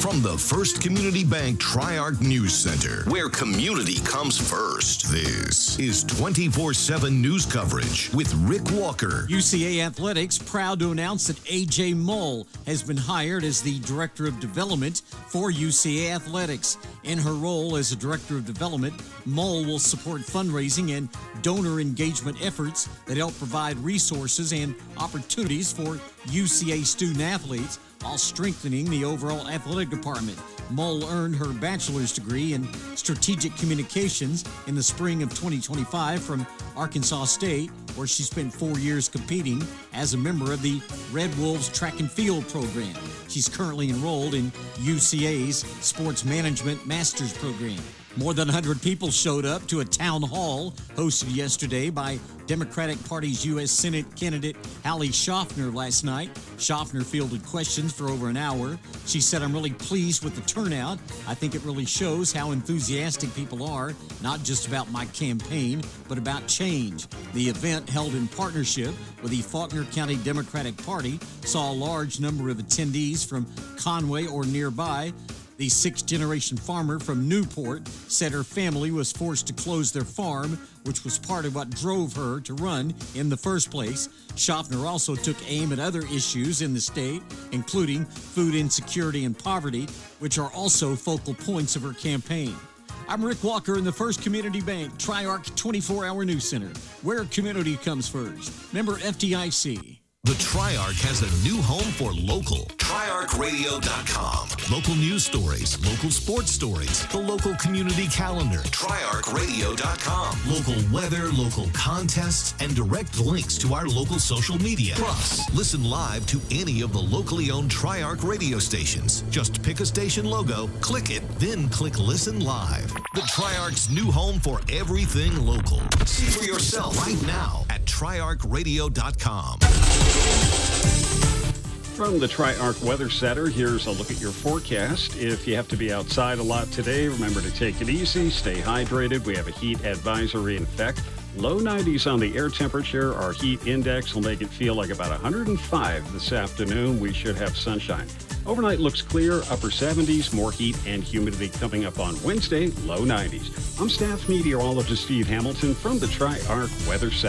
From the First Community Bank Tri-Arc News Center, where community comes first. This is 24/7 news coverage with Rick Walker. UCA Athletics proud to announce that A.J. Mull has been hired as the Director of Development for UCA Athletics. In her role as a Director of Development, Mull will support fundraising and donor engagement efforts that help provide resources and opportunities for UCA student athletes while strengthening the overall athletic department. Mull earned her bachelor's degree in strategic communications in the spring of 2025 from Arkansas State, where she spent 4 years competing as a member of the Red Wolves track and field program. She's currently enrolled in UCA's Sports Management Master's program. More than 100 people showed up to a town hall hosted yesterday by Democratic Party's U.S. Senate candidate Hallie Schaffner last night. Schaffner fielded questions for over an hour. She said, "I'm really pleased with the turnout. I think it really shows how enthusiastic people are, not just about my campaign, but about change." The event, held in partnership with the Faulkner County Democratic Party, saw a large number of attendees from Conway or nearby. The sixth-generation farmer from Newport said her family was forced to close their farm, which was part of what drove her to run in the first place. Schaffner also took aim at other issues in the state, including food insecurity and poverty, which are also focal points of her campaign. I'm Rick Walker in the First Community Bank Tri-Arc 24-Hour News Center, where community comes first. Member FDIC. The Tri-Arc has a new home for local. TriArcRadio.com. Local news stories, local sports stories, the local community calendar. TriArcRadio.com. Local weather, local contests, and direct links to our local social media. Plus, listen live to any of the locally owned Tri-Arc radio stations. Just pick a station logo, click it, then click Listen Live. The Tri-Arc's new home for everything local. See for yourself right now at TriArcRadio.com. From the Tri-Arc Weather Center, here's a look at your forecast. If you have to be outside a lot today, remember to take it easy, stay hydrated. We have a heat advisory in effect. Low 90s on the air temperature. Our heat index will make it feel like about 105 this afternoon. We should have sunshine. Overnight looks clear, upper 70s, more heat and humidity coming up on Wednesday, low 90s. I'm staff meteorologist Steve Hamilton from the Tri-Arc Weather Center.